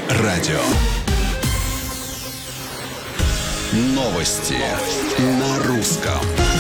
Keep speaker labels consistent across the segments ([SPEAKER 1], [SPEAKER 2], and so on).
[SPEAKER 1] радио. Новости на русском.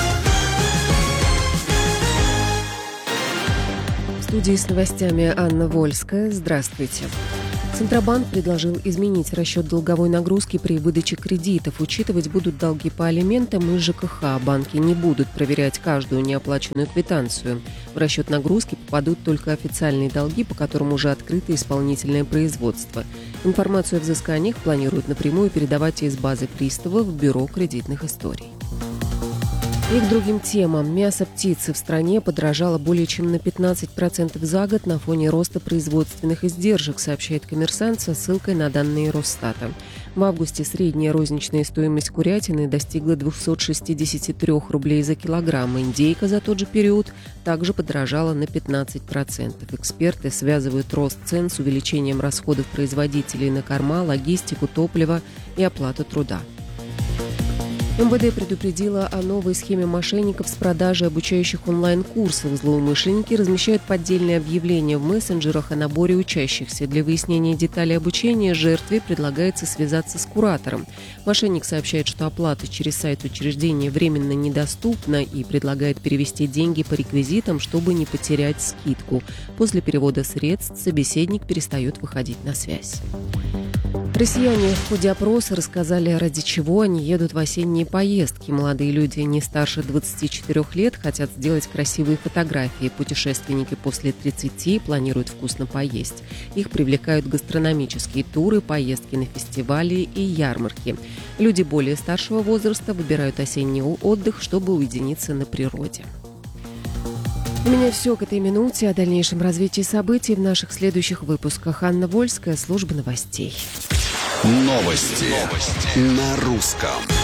[SPEAKER 2] В студии с новостями Анна Вольская. Здравствуйте. Центробанк предложил изменить расчет долговой нагрузки при выдаче кредитов. Учитывать будут долги по алиментам и ЖКХ. Банки не будут проверять каждую неоплаченную квитанцию. В расчет нагрузки попадут только официальные долги, по которым уже открыто исполнительное производство. Информацию о взысканиях планируют напрямую передавать из базы приставов в Бюро кредитных историй. И к другим темам. Мясо птицы в стране подорожало более чем на 15% за год на фоне роста производственных издержек, сообщает «Коммерсант» со ссылкой на данные Росстата. В августе средняя розничная стоимость курятины достигла 263 рублей за килограмм. Индейка за тот же период также подорожала на 15%. Эксперты связывают рост цен с увеличением расходов производителей на корма, логистику, топливо и оплату труда. МВД предупредила о новой схеме мошенников с продажей обучающих онлайн-курсов. Злоумышленники размещают поддельные объявления в мессенджерах о наборе учащихся. Для выяснения деталей обучения жертве предлагается связаться с куратором. Мошенник сообщает, что оплата через сайт учреждения временно недоступна и предлагает перевести деньги по реквизитам, чтобы не потерять скидку. После перевода средств собеседник перестает выходить на связь. Россияне в ходе опроса рассказали, ради чего они едут в осенние поездки. Молодые люди не старше 24 лет хотят сделать красивые фотографии. Путешественники после 30 планируют вкусно поесть. Их привлекают гастрономические туры, поездки на фестивали и ярмарки. Люди более старшего возраста выбирают осенний отдых, чтобы уединиться на природе. У меня все к этой минуте. О дальнейшем развитии событий в наших следующих выпусках. Анна Вольская, служба новостей.
[SPEAKER 1] Новости на русском.